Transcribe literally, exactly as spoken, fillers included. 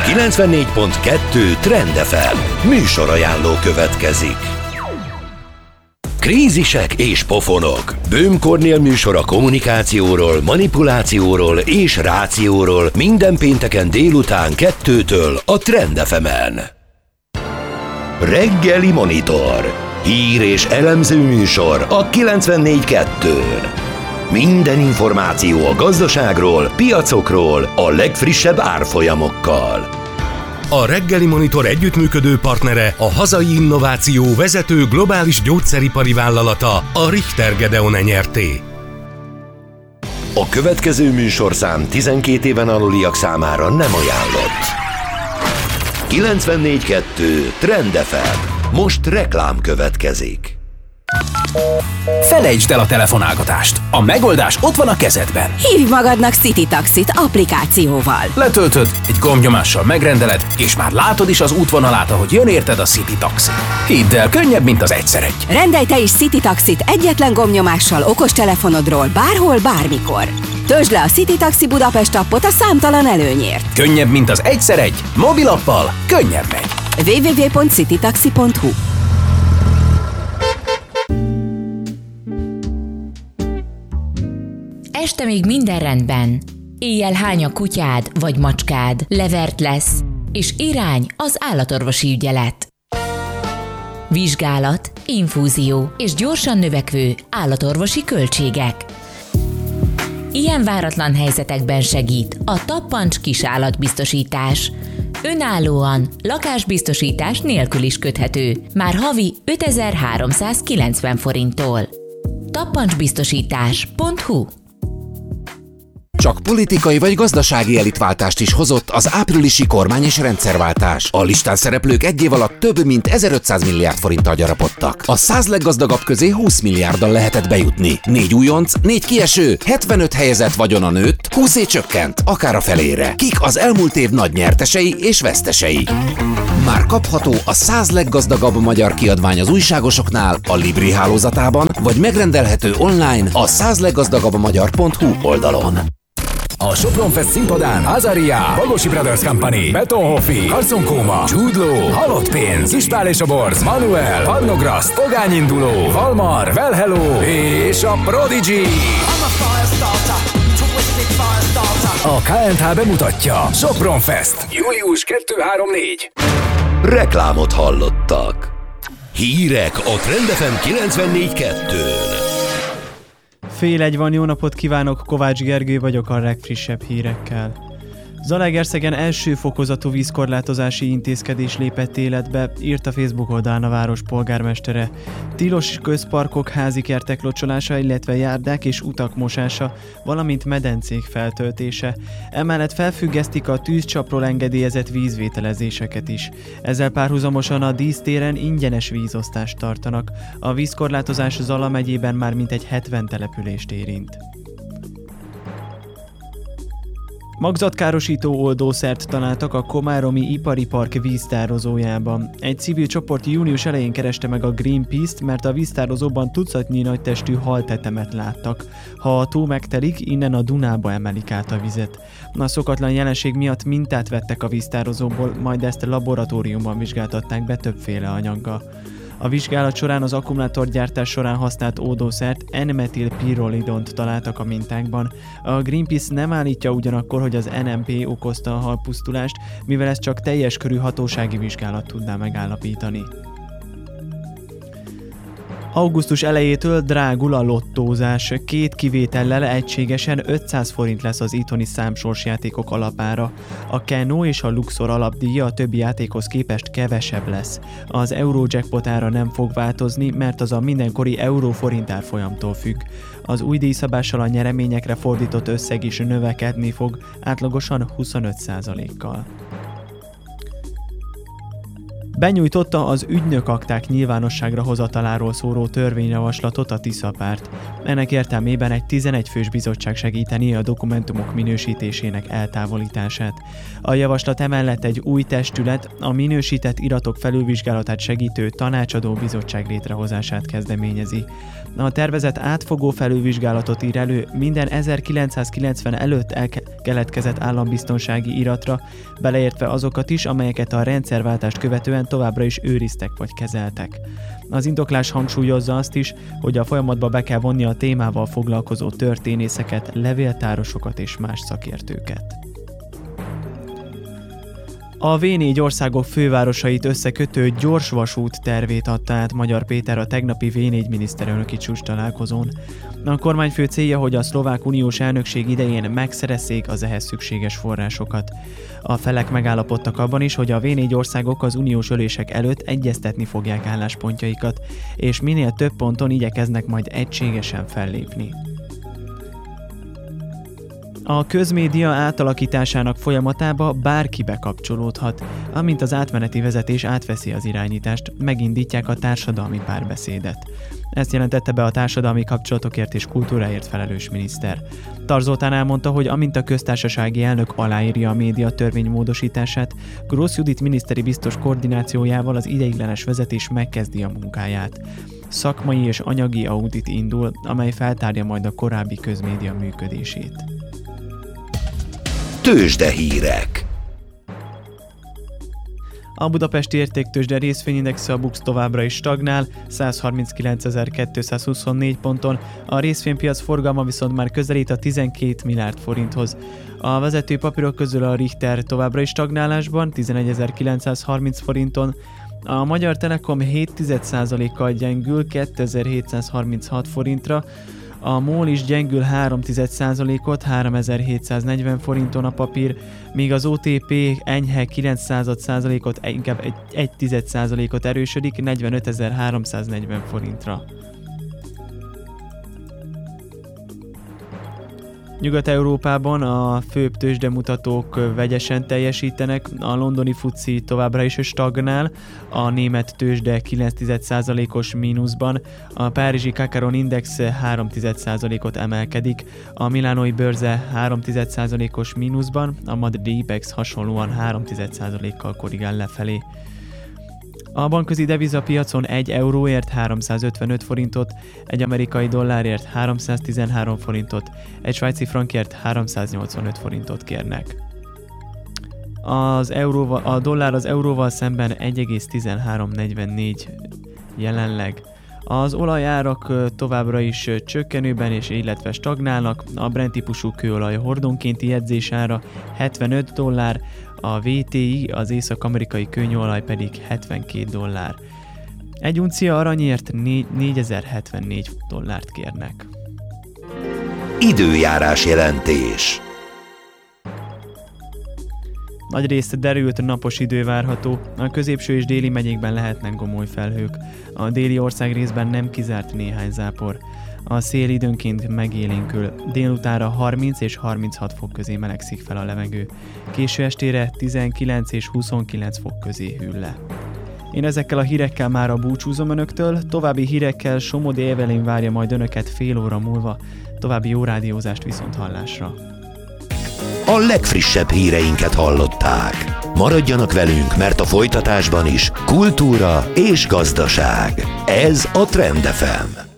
kilencvennégy pont kettő Trend ef em műsorajánló következik. Krízisek és pofonok. Böhm Kornél műsor a kommunikációról, manipulációról és rációról minden pénteken délután kettőtől a Trend ef emen. Reggeli Monitor. Hír és elemző műsor a kilencvennégy kettőn. Minden információ a gazdaságról, piacokról, a legfrissebb árfolyamokkal. A Reggeli Monitor együttműködő partnere a hazai innováció vezető globális gyógyszeripari vállalata, a Richter Gedeon Nyrt. A következő műsorszám tizenkét éven aluliak számára nem ajánlott. kilencvennégy kettő Trend ef em. Most reklám következik. Felejtsd el a telefonálgatást. A megoldás ott van a kezedben. Hívj magadnak City Taxit applikációval. Letöltöd, egy gombnyomással megrendeled, és már látod is az útvonalát, ahogy jön érted a City Taxi. Hidd el, könnyebb, mint az egyszer egy. Rendelj te is City Taxit egyetlen gombnyomással okostelefonodról bárhol, bármikor. Töltsd le a City Taxi Budapest appot a számtalan előnyért. Könnyebb, mint az egyszer egy. Mobilappal könnyebb megy. double-u double-u double-u pont citytaxi pont hu. Este még minden rendben. Éjjel hány a kutyád vagy macskád, levert lesz, és irány az állatorvosi ügyelet. Vizsgálat, infúzió és gyorsan növekvő állatorvosi költségek. Ilyen váratlan helyzetekben segít a Tappancs kisállatbiztosítás. Önállóan, lakásbiztosítás nélkül is köthető, már havi ötezer-háromszázkilencven forinttól. tappancsbiztosítás pont hu. Csak politikai vagy gazdasági elitváltást is hozott az áprilisi kormány- és rendszerváltás. A listán szereplők egy év alatt több mint ezerötszáz milliárd forinttal gyarapodtak. A száz leggazdagabb közé húsz milliárddal lehetett bejutni. Négy újonc, négy kieső, hetvenöt helyezett vagyona nőtt, húszé csökkent, akár a felére. Kik az elmúlt év nagy nyertesei és vesztesei? Már kapható a száz leggazdagabb magyar kiadvány az újságosoknál, a Libri hálózatában, vagy megrendelhető online a száz leggazdagabb magyar pont hu oldalon. A Sopron Fest színpadán Azaria, Bagosi Brothers Company, Betonhoffi, Carson Koma, Jude Law, Halott Pénz, Ispál és a Borz, Manuel, Parnograszt, Pogány Induló, Valmar, Well Hello és a Prodigy. A ká end há bemutatja Sopron Fest, július kettő-három-négy. Reklámot hallottak. Hírek a Trend ef em kilencvennégy kettőn. Fél egy van, jó napot kívánok, Kovács Gergő vagyok a legfrissebb hírekkel. Zalaegerszegen első fokozatú vízkorlátozási intézkedés lépett életbe, írt a Facebook oldalán a város polgármestere. Tilos közparkok, házi kertek locsolása, illetve járdák és utak mosása, valamint medencék feltöltése. Emellett felfüggesztik a tűzcsapról engedélyezett vízvételezéseket is. Ezzel párhuzamosan a dísztéren ingyenes vízosztást tartanak. A vízkorlátozás Zala megyében már mintegy hetven települést érint. Magzatkárosító oldószert találtak a komáromi ipari park víztározójában. Egy civil csoport június elején kereste meg a Greenpeace-t, mert a víztározóban tucatnyi nagytestű haltetemet láttak. Ha a tó megtelik, innen a Dunába emelik át a vizet. A szokatlan jelenség miatt mintát vettek a víztározóból, majd ezt laboratóriumban vizsgáltatták be többféle anyaggal. A vizsgálat során az akkumulátorgyártás során használt oldószert N-metilpirolidont találtak a mintákban. A Greenpeace nem állítja ugyanakkor, hogy az en em pé okozta a halpusztulást, mivel ez csak teljes körű hatósági vizsgálat tudná megállapítani. Augusztus elejétől drágul a lottózás. Két kivétellel egységesen ötszáz forint lesz az itthoni számsorsjátékok alapára. A Keno és a Luxor alapdíja a többi játékhoz képest kevesebb lesz. Az Eurojackpot ára nem fog változni, mert az a mindenkori euró-forint árfolyamtól függ. Az új díjszabással a nyereményekre fordított összeg is növekedni fog, átlagosan huszonöt százalékkal. Benyújtotta az ügynökakták nyilvánosságra hozataláról szóló törvényjavaslatot a Tisza párt. Ennek értelmében egy tizenegy fős bizottság segíteni a dokumentumok minősítésének eltávolítását. A javaslat emellett egy új testület, a minősített iratok felülvizsgálatát segítő tanácsadó bizottság létrehozását kezdeményezi. A tervezet átfogó felülvizsgálatot ír elő minden ezerkilencszázkilencven előtt elkeletkezett állambiztonsági iratra, beleértve azokat is, amelyeket a rendszerváltást követően továbbra is őriztek vagy kezeltek. Az indoklás hangsúlyozza azt is, hogy a folyamatba be kell vonni a témával foglalkozó történészeket, levéltárosokat és más szakértőket. A vé négy országok fővárosait összekötő gyorsvasút tervét adta át Magyar Péter a tegnapi vé négy miniszterelnöki csúcs találkozón. A kormányfő célja, hogy a szlovák uniós elnökség idején megszerezzék az ehhez szükséges forrásokat. A felek megállapodtak abban is, hogy a vé négy országok az uniós ülések előtt egyeztetni fogják álláspontjaikat, és minél több ponton igyekeznek majd egységesen fellépni. A közmédia átalakításának folyamatába bárki bekapcsolódhat, amint az átmeneti vezetés átveszi az irányítást, megindítják a társadalmi párbeszédet. Ezt jelentette be a társadalmi kapcsolatokért és kultúráért felelős miniszter. Tarz Zoltán elmondta, hogy amint a köztársasági elnök aláírja a média törvény módosítását, Grósz Judit miniszteri biztos koordinációjával az ideiglenes vezetés megkezdi a munkáját. Szakmai és anyagi audit indul, amely feltárja majd a korábbi közmédia működését. Tőzsdehírek. A budapesti értéktőzsde részvényindexe a BUX továbbra is stagnál, száz harminckilencezer-kétszázhuszonnégy ponton, a részvénypiac forgalma viszont már közelít a tizenkét milliárd forinthoz. A vezető papírok közül a Richter továbbra is stagnálásban, tizenegyezer-kilencszázharminc forinton, a Magyar Telekom hét egész egy százalékkal gyengül kétezer-hétszázharminchat forintra, a MOL is gyengül három egész egy százalékot, háromezer-hétszáznegyven forinton a papír, míg az o té pé enyhe kilenc százalékot, inkább egy egész egy százalékot erősödik, negyvenötezer-háromszáznegyven forintra. Nyugat-Európában a főbb tőzsdemutatók vegyesen teljesítenek, a londoni fuci továbbra is stagnál, a német tőzsde kilenc egész egy százalékos mínuszban, a párizsi Kakaron Index három egész egy százalékot emelkedik, a milánói bőrze három egész egy százalékos mínuszban, a madridi Ibex hasonlóan három egész egy százalékkal korrigál lefelé. A bankközi devizapiacon egy euróért háromszázötvenöt forintot, egy amerikai dollárért háromszáztizenhárom forintot, egy svájci frankért háromszáznyolcvanöt forintot kérnek. Az euróval, a dollár az euróval szemben egy egész tizenhárom negyvennégy jelenleg. Az olajárak továbbra is csökkenőben és illetve stagnálnak, a Brent típusú kőolaj hordonkénti jegyzésára hetvenöt dollár, a vé té i, az észak-amerikai kőolaj pedig hetvenkét dollár. Egy uncia aranyért négyezer-hetvennégy dollárt kérnek. Időjárás jelentés. Nagyrészt derült napos idő várható, a középső és déli megyékben lehetnek gomoly felhők, a déli ország részben nem kizárt néhány zápor. A szél időnként megélénkül, délutánra harminc és harminchat fok közé melegszik fel a levegő, késő estére tizenkilenc és huszonkilenc fok közé hűl le. Én ezekkel a hírekkel mára búcsúzom önöktől, további hírekkel Somodi Evelyn várja majd önöket fél óra múlva, további jó rádiózást viszont hallásra. A legfrissebb híreinket hallották. Maradjanak velünk, mert a folytatásban is kultúra és gazdaság. Ez a Trend ef em.